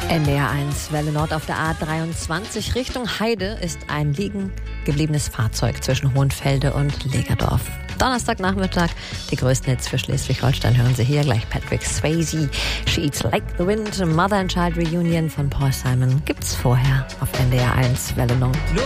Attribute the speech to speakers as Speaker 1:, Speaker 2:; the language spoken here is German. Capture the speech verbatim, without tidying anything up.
Speaker 1: N D R eins Welle Nord auf der A dreiundzwanzig Richtung Heide ist ein liegen gebliebenes Fahrzeug zwischen Hohenfelde und Legerdorf. Donnerstagnachmittag, die größten Hits für Schleswig-Holstein hören Sie hier gleich. Patrick Swayze, She Eats Like the Wind, Mother and Child Reunion von Paul Simon gibt's vorher auf N D R eins Welle Nord.